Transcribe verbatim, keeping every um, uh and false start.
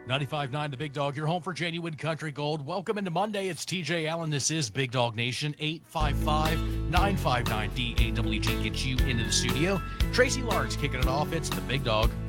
ninety-five point nine The Big Dog, your home for genuine country gold. Welcome into Monday. It's T J Allen. This is Big Dog Nation. eight five five, nine five nine, D A W G gets you into the studio. Tracy Lawrence kicking it off. It's The Big Dog.